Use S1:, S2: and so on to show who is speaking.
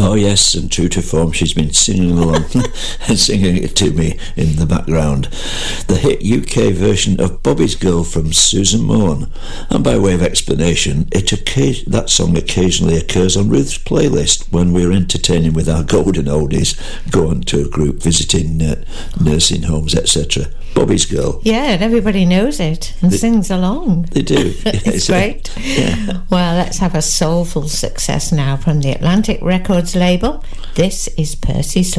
S1: Oh yes, and true to form, she's been singing along and singing it to me in the background. The hit UK version of Bobby's Girl from Susan Moore. And by way of explanation, that song occasionally occurs on Ruth's playlist when we're entertaining with our golden oldies, going to a group, visiting nursing homes, etc. Bobby's Girl.
S2: Yeah, and everybody knows it and sings along.
S1: They do.
S2: It's great.
S1: Yeah.
S2: Well, let's have a soulful success now from the Atlantic Records label. This is Percy Sledge.